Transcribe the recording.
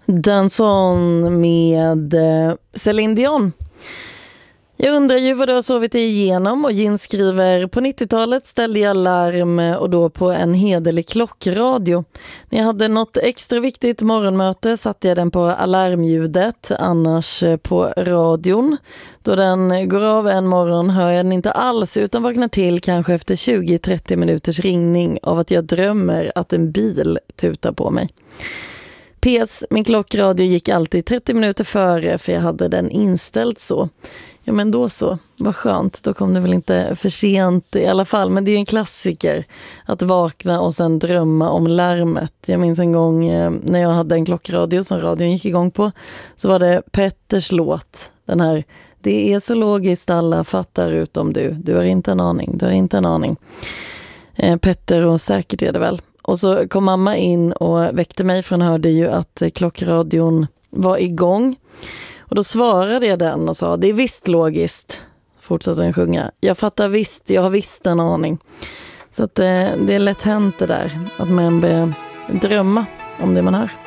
Dance On med Céline Dion. Jag undrar ju vad du har sovit igenom, och Gin skriver: på 90-talet ställde jag larm, och då på en hederlig klockradio. När jag hade något extra viktigt morgonmöte satte jag den på alarmljudet, annars på radion. Då den går av en morgon hör jag den inte alls, utan vaknar till kanske efter 20-30 minuters ringning av att jag drömmer att en bil tutar på mig. PS, min klockradio gick alltid 30 minuter före, för jag hade den inställd så. Ja, men då så. Vad skönt. Då kom det väl inte för sent i alla fall. Men det är ju en klassiker att vakna och sen drömma om larmet. Jag minns en gång när jag hade en klockradio som radion gick igång på. Så var det Petters låt. Den här: det är så logiskt, alla fattar utom du. Du har inte en aning. Du har inte en aning. Petter, och säkert är det väl. Och så kom mamma in och väckte mig, för hon hörde ju att klockradion var igång. Och då svarade jag den och sa: det är visst logiskt. Fortsatte den sjunga: jag fattar visst, jag har visst en aning. Så att det är lätt hänt det där, att man börjar drömma om det man hör.